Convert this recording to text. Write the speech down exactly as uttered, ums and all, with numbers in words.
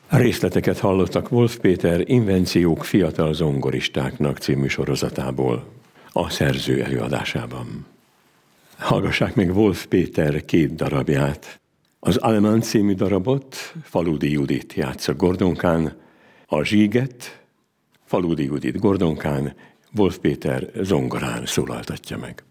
Részleteket hallottak Wolf Péter Invenciók fiatal zongoristáknak című sorozatából a szerző előadásában. Hallgassák meg Wolf Péter két darabját. Az Alemán című darabot Faludi Judit játsza gordonkán, a Zsíget Faludi Judit gordonkán, Wolf Péter zongorán szólaltatja meg.